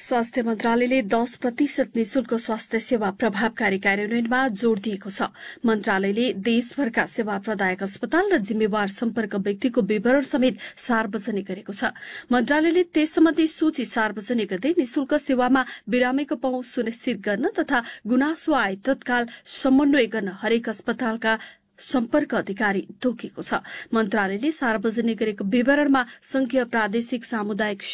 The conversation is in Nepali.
स्वास्थ्य मन्त्रालयले 10% निशुल्क स्वास्थ्य सेवा प्रभावकारी कार्यान्वयनमा जोड़ दिएको छ। मन्त्रालयले देशभरका सेवा प्रदायक अस्पताल र जिम्मेवार सम्पर्क व्यक्तिको विवरण समेत सार्वजनिक गरेको छ। मन्त्रालयले त्यस सम्बन्धी सूची सार्वजनिक गर्दै निशुल्क सेवामा बिरामीको पहुँच सुनिश्चित गर्न तथा गुनासो आए तत्काल समन्वय गर्न हरेक अस्पतालका सम्पर्क अधिकारी तोकेको छ। मन्त्रालयले सार्वजनिक गरेको विवरणमा संघीय प्रादेशिक सामुदायिक